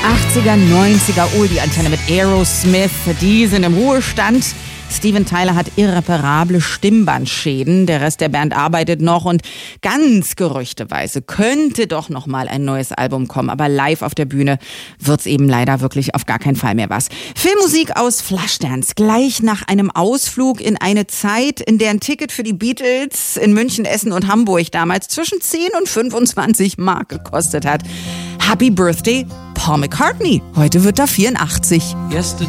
80er, 90er Oldie-Antenne mit Aerosmith. Die sind im Ruhestand. Steven Tyler hat irreparable Stimmbandschäden. Der Rest der Band arbeitet noch und ganz gerüchteweise könnte doch noch mal ein neues Album kommen. Aber live auf der Bühne wird's eben leider wirklich auf gar keinen Fall mehr was. Filmmusik aus Flashdance. Gleich nach einem Ausflug in eine Zeit, in der ein Ticket für die Beatles in München, Essen und Hamburg damals zwischen 10 und 25 Mark gekostet hat. Happy Birthday, Paul McCartney. Heute wird er 84.